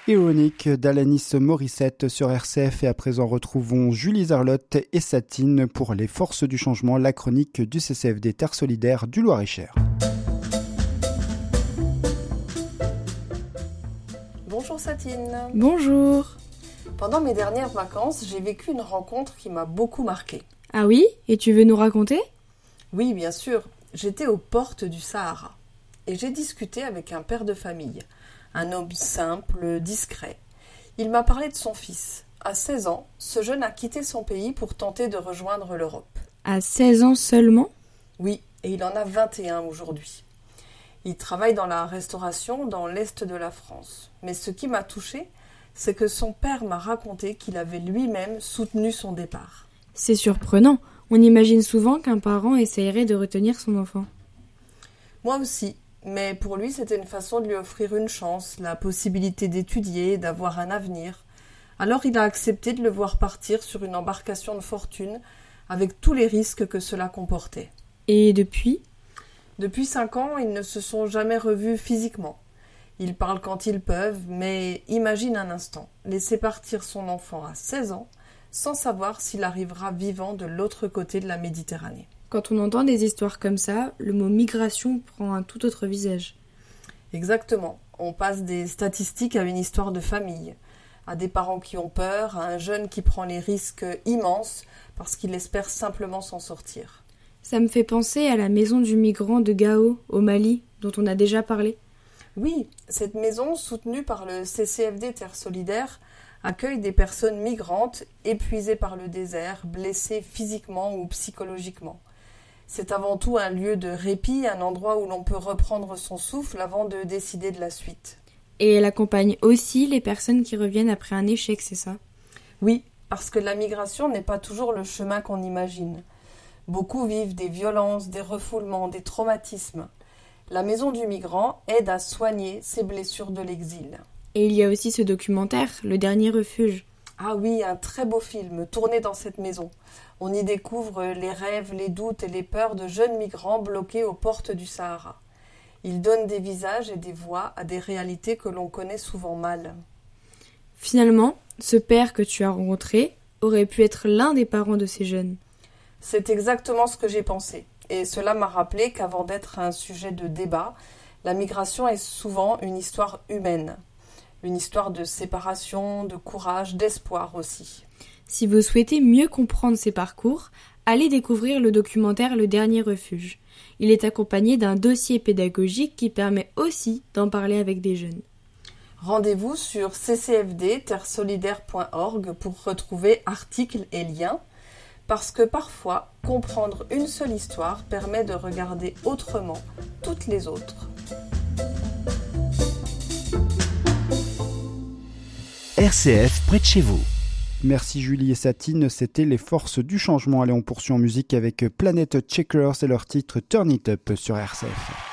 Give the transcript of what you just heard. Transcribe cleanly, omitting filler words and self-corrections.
Ironique d'Alanis Morissette sur RCF et à présent retrouvons Julie Zarlotte et Satine pour les forces du changement, la chronique du CCFD Terre Solidaire du Loir-et-Cher. Bonjour Satine. Bonjour. Pendant mes dernières vacances, j'ai vécu une rencontre qui m'a beaucoup marquée. Ah oui? Et tu veux nous raconter? Oui, bien sûr. J'étais aux portes du Sahara et j'ai discuté avec un père de famille, un homme simple, discret. Il m'a parlé de son fils. À 16 ans, ce jeune a quitté son pays pour tenter de rejoindre l'Europe. À 16 ans seulement? Oui, et il en a 21 aujourd'hui. Il travaille dans la restauration dans l'est de la France. Mais ce qui m'a touchée, c'est que son père m'a raconté qu'il avait lui-même soutenu son départ. C'est surprenant. On imagine souvent qu'un parent essayerait de retenir son enfant. Moi aussi, mais pour lui, c'était une façon de lui offrir une chance, la possibilité d'étudier, d'avoir un avenir. Alors il a accepté de le voir partir sur une embarcation de fortune, avec tous les risques que cela comportait. Et depuis? Depuis 5 ans, ils ne se sont jamais revus physiquement. Ils parlent quand ils peuvent, mais imagine un instant, laisser partir son enfant à 16 ans, sans savoir s'il arrivera vivant de l'autre côté de la Méditerranée. Quand on entend des histoires comme ça, le mot migration prend un tout autre visage. Exactement. On passe des statistiques à une histoire de famille, à des parents qui ont peur, à un jeune qui prend les risques immenses parce qu'il espère simplement s'en sortir. Ça me fait penser à la maison du migrant de Gao, au Mali, dont on a déjà parlé. Oui, cette maison, soutenue par le CCFD Terre Solidaire, accueille des personnes migrantes épuisées par le désert, blessées physiquement ou psychologiquement. C'est avant tout un lieu de répit, un endroit où l'on peut reprendre son souffle avant de décider de la suite. Et elle accompagne aussi les personnes qui reviennent après un échec, c'est ça? Oui, parce que la migration n'est pas toujours le chemin qu'on imagine. Beaucoup vivent des violences, des refoulements, des traumatismes. La maison du migrant aide à soigner ces blessures de l'exil. Et il y a aussi ce documentaire, Le Dernier Refuge. Ah oui, un très beau film, tourné dans cette maison. On y découvre les rêves, les doutes et les peurs de jeunes migrants bloqués aux portes du Sahara. Il donne des visages et des voix à des réalités que l'on connaît souvent mal. Finalement, ce père que tu as rencontré aurait pu être l'un des parents de ces jeunes. C'est exactement ce que j'ai pensé. Et cela m'a rappelé qu'avant d'être un sujet de débat, la migration est souvent une histoire humaine. Une histoire de séparation, de courage, d'espoir aussi. Si vous souhaitez mieux comprendre ces parcours, allez découvrir le documentaire Le Dernier Refuge. Il est accompagné d'un dossier pédagogique qui permet aussi d'en parler avec des jeunes. Rendez-vous sur ccfd-terresolidaire.org pour retrouver articles et liens, parce que parfois, comprendre une seule histoire permet de regarder autrement toutes les autres. RCF près de chez vous. Merci Julie et Satine, c'était les forces du changement. Allez, on poursuit en musique avec Planet Checkers et leur titre Turn It Up sur RCF.